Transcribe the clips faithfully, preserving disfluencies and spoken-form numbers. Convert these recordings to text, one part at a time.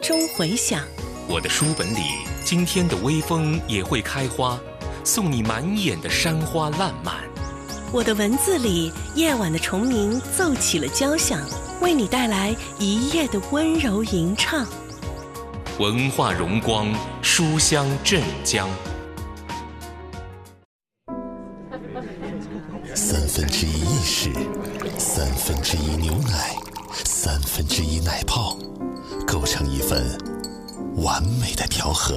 中回响。 我的书本里，今天的微风也会开花，送你满眼的山花烂漫。 我的文字里，夜晚的虫鸣奏起了交响，为你带来一夜的温柔吟唱。 文化荣光，书香镇江。 三分之一意式，三分之一牛奶，三分之一奶泡，构成一份完美的调和。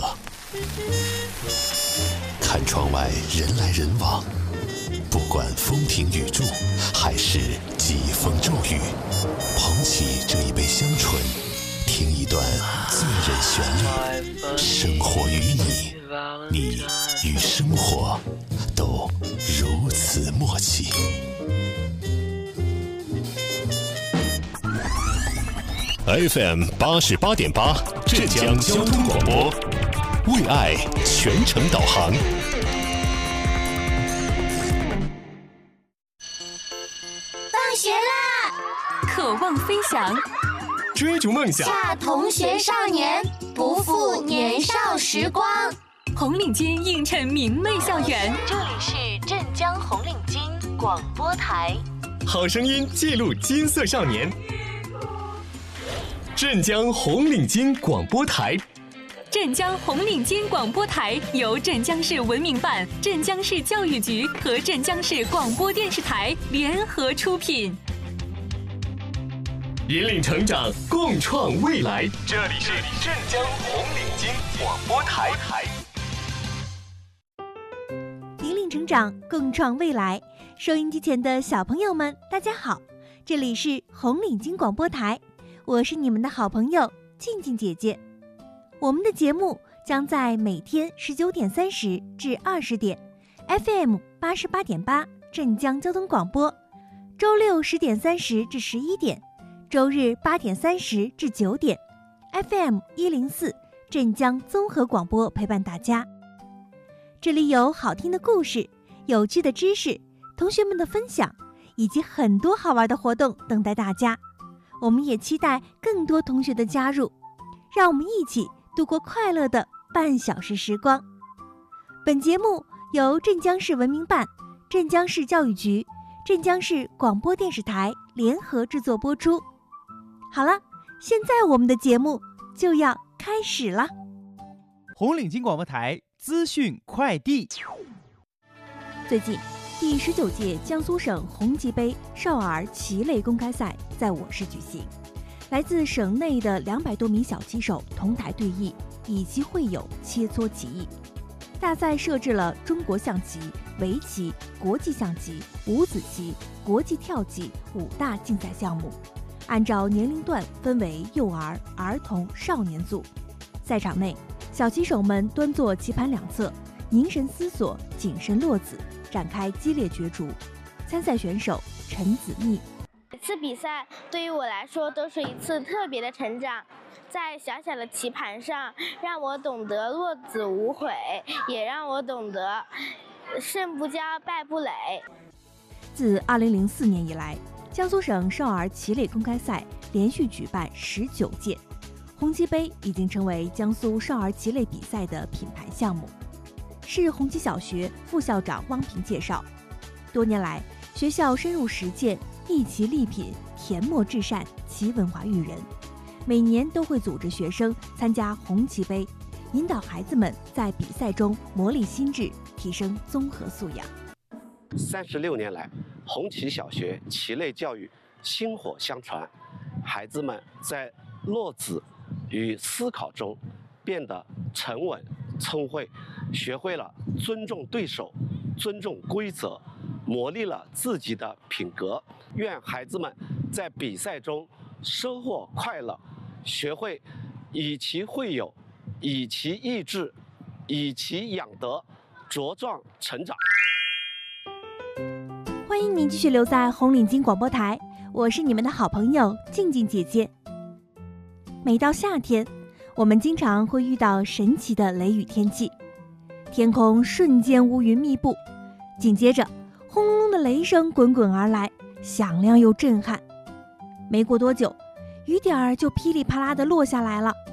看窗外人来人往，不管风停雨住还是疾风骤雨，捧起这一杯香醇，听一段醉人旋律。生活与你，你与生活都如此默契。F M 八十八点八，镇江交通广播，为爱全程导航。 放学啦！ 渴望飞翔， 追逐梦想， 下同学少年，不负年少时光。 红领巾映衬明媚校园。 这里是镇江红领巾广播台， 好声音记录金色少年。镇江红领巾广播台， 镇江红领巾广播台由镇江市文明办、镇江市教育局和镇江市广播电视台联合出品， 引领成长，共创未来。这里是镇江红领巾广播台。 引领成长，共创未来。收音机前的小朋友们，大家好，这里是红领巾广播台。我是你们的好朋友静静姐姐，我们的节目将在每天十九点三十至二十点 F M 八十八点八镇江交通广播，周六十点三十至十一点，周日八点三十至九点 F M 一零四镇江综合广播陪伴大家。这里有好听的故事、有趣的知识、同学们的分享，以及很多好玩的活动等待大家。我们也期待更多同学的加入，让我们一起度过快乐的半小时时光。本节目由镇江市文明办、镇江市教育局、镇江市广播电视台联合制作播出。好了，现在我们的节目就要开始了。 红领巾广播台资讯快递。 最近第十九届江苏省红旗杯少儿棋类公开赛在我市举行，来自省内的两百多名小棋手同台对弈，以棋会友，切磋棋艺。大赛设置了中国象棋、围棋、国际象棋、五子棋、国际跳棋五大竞赛项目，按照年龄段分为幼儿、儿童、少年组。赛场内，小棋手们端坐棋盘两侧，凝神思索，谨慎落子，展开激烈角逐。参赛选手陈子密： 每次比赛对于我来说都是一次特别的成长，在小小的棋盘上，让我懂得落子无悔，也让我懂得胜不骄，败不馁。 自二零零四年以来，江苏省少儿棋类公开赛连续举办十九届，红旗杯已经成为江苏少儿棋类比赛的品牌项目。市红旗小学副校长汪平介绍，多年来，学校深入实践一棋立品、恬默至善、棋文化育人，每年都会组织学生参加红旗杯，引导孩子们在比赛中磨砺心智，提升综合素养。 三十六年来，红旗小学棋类教育薪火相传，孩子们在落子与思考中变得沉稳聪慧，学会了尊重对手、尊重规则，磨砺了自己的品格。愿孩子们在比赛中收获快乐，学会以棋会友，以棋益智，以棋养德，茁壮成长。 欢迎您继续留在红领巾广播台，我是你们的好朋友静静姐姐。每到夏天，我们经常会遇到神奇的雷雨天气，天空瞬间乌云密布，紧接着轰隆隆的雷声滚滚而来，响亮又震撼。没过多久，雨点儿就噼里啪啦地落下来了。